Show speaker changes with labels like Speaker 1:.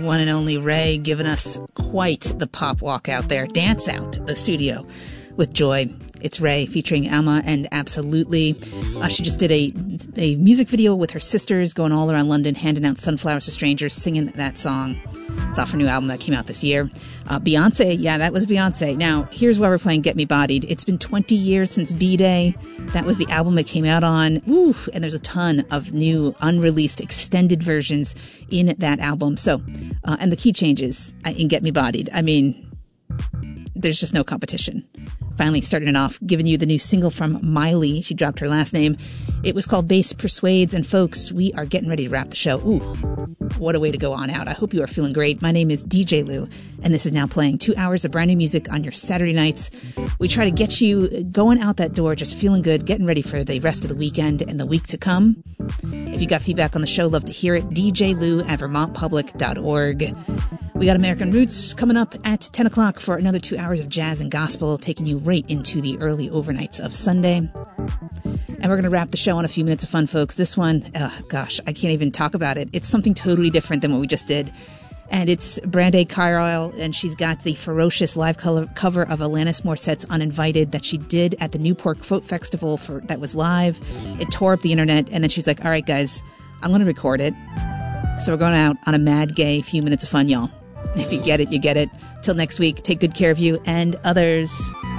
Speaker 1: one and only Ray, giving us quite the pop walk out there, dance out the studio with joy. It's Ray featuring Alma and Absolutely. She just did a music video with her sisters going all around London, handing out sunflowers to strangers, singing that song. It's off her new album that came out this year. Beyonce, yeah, that was Beyonce. Now, here's why we're playing Get Me Bodied. It's been 20 years since B-Day. That was the album it came out on. Woo, and there's a ton of new unreleased extended versions in that album. So, and the key changes in Get Me Bodied. I mean, there's just no competition. Finally starting it off, giving you the new single from Miley. She dropped her last name. It was called Bass Persuades. And folks, we are getting ready to wrap the show. Ooh, what a way to go on out. I hope you are feeling great. My name is DJ Lou, and this is now playing 2 hours of brand new music on your Saturday nights. We try to get you going out that door, just feeling good, getting ready for the rest of the weekend and the week to come. If you got feedback on the show, love to hear it. djlou@vermontpublic.org. We got American Roots coming up at 10 o'clock for another 2 hours of jazz and gospel, taking you right into the early overnights of Sunday. And we're going to wrap the show on a few minutes of fun, folks. This one, gosh, I can't even talk about it. It's something totally different than what we just did. And it's Brande Carlile, and she's got the ferocious live cover of Alanis Morissette's Uninvited that she did at the Newport Folk Festival that was live. It tore up the internet, and then she's like, all right, guys, I'm going to record it. So we're going out on a mad, gay few minutes of fun, y'all. If you get it, you get it. Till next week, take good care of you and others.